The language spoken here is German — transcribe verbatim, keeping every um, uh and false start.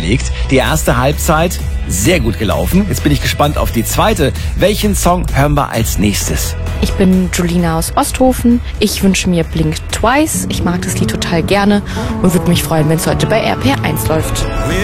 vorgelegt. Die erste Halbzeit sehr gut gelaufen. Jetzt bin ich gespannt auf die zweite. Welchen Song hören wir als nächstes? Ich bin Julina aus Osthofen. Ich wünsche mir Blink Twice. Ich mag das Lied total gerne und würde mich freuen, wenn es heute bei R P R eins läuft.